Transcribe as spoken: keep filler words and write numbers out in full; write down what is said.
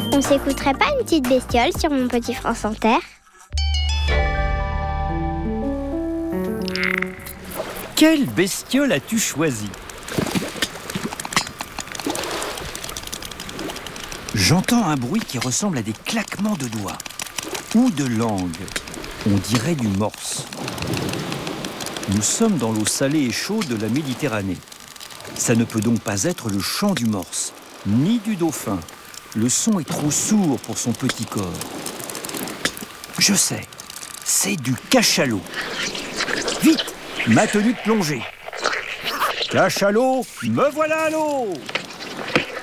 On s'écouterait pas une petite bestiole sur Mon Petit France Inter? Quelle bestiole as-tu choisi? J'entends un bruit qui ressemble à des claquements de doigts ou de langue. On dirait du morse. Nous sommes dans l'eau salée et chaude de la Méditerranée. Ça ne peut donc pas être le chant du morse, ni du dauphin. Le son est trop sourd pour son petit corps. Je sais, c'est du cachalot. Vite, ma tenue de plongée. Cachalot, me voilà à l'eau.